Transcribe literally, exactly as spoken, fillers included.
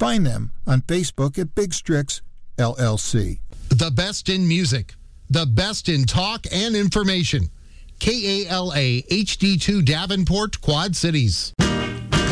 Find them on Facebook at Big Strix L L C. The best in music, the best in talk and information. K A L A H D two Davenport, Quad Cities.